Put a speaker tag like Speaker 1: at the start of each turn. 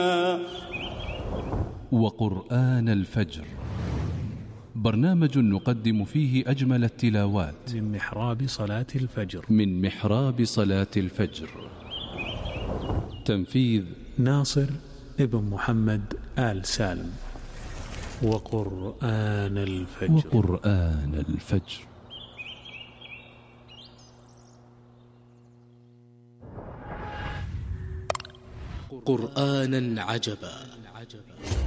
Speaker 1: وقرآن الفجر، برنامج نقدم فيه أجمل التلاوات
Speaker 2: من محراب صلاة الفجر.
Speaker 1: من محراب صلاة الفجر. تنفيذ
Speaker 2: ناصر ابن محمد آل سالم. وقرآن الفجر.
Speaker 1: وقرآن الفجر.
Speaker 3: قرآنا عجبا